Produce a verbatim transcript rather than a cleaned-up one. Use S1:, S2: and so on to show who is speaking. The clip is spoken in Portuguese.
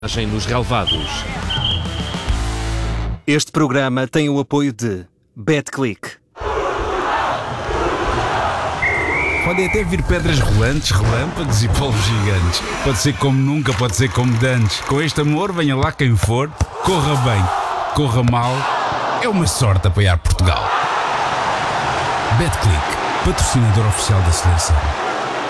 S1: Nos relevados.
S2: Este programa tem o apoio de BetClick.
S3: Podem até vir pedras rolantes, relâmpagos e polvos gigantes. Pode ser como nunca, pode ser como dantes. Com este amor, venha lá quem for. Corra bem, corra mal. É uma sorte apoiar Portugal. BetClick, patrocinador oficial da seleção.